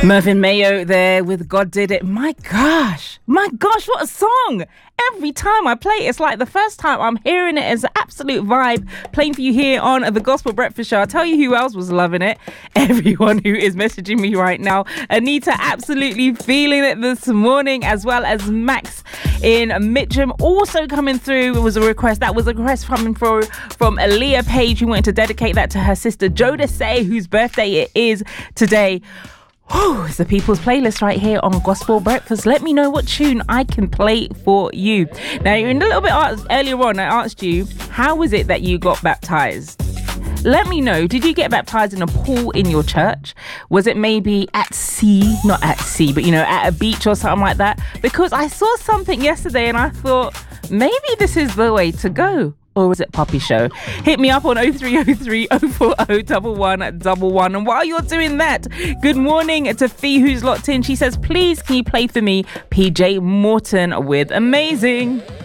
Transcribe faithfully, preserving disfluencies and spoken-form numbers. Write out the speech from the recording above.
Mervyn Mayo there with God Did It. My gosh, my gosh, what a song. Every time I play it, it's like the first time I'm hearing it as an absolute vibe, playing for you here on the Gospel Breakfast Show. I'll tell you who else was loving it. Everyone who is messaging me right now. Anita absolutely feeling it this morning, as well as Max in Mitcham also coming through. It was a request. That was a request coming through from Aaliyah Page, who wanted to dedicate that to her sister Joda Say, whose birthday it is today. Oh, it's the People's Playlist right here on Gospel Breakfast. Let me know what tune I can play for you. Now, in a little bit earlier on, I asked you, how was it that you got baptized? Let me know. Did you get baptized in a pool in your church? Was it maybe at sea? Not at sea, but, you know, at a beach or something like that? Because I saw something yesterday and I thought, maybe this is the way to go. Or was it Poppy Show? Hit me up on oh three oh three, oh four oh, one one one one. And while you're doing that, good morning to Fee, who's locked in. She says, please, can you play for me P J Morton with Amazing?